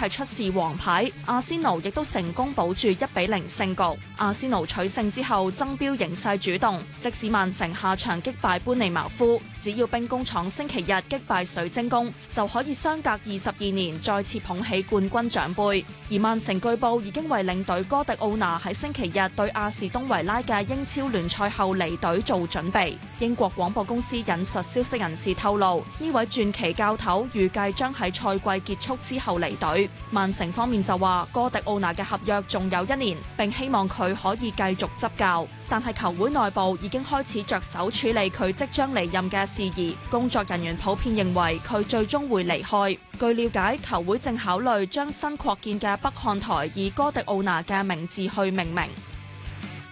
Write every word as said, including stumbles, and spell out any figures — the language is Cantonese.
係出示黃牌，阿仙奴亦都成功保住一比零勝局。阿仙奴取勝之後爭標形勢主動，即使曼城下場擊敗班尼茅夫，只要兵工廠星期日擊敗水晶宮，就可以相隔二十二年再次捧起冠軍獎杯。而曼城據報已經為領隊哥迪奧拿喺星期日對阿士東維拉嘅英超聯賽後離隊做準備。英國廣播公司引述消息人士透露，呢位傳奇教頭預計將喺賽季結束之後離隊。曼城方面就話，哥迪奧拿嘅合約仲有一年，並希望佢可以繼續執教。但係球會內部已經開始着手處理佢即將離任嘅事宜，工作人員普遍認為佢最終會離開。據了解，球會正考慮將新擴建嘅北看台以哥迪奧拿嘅名字去命名。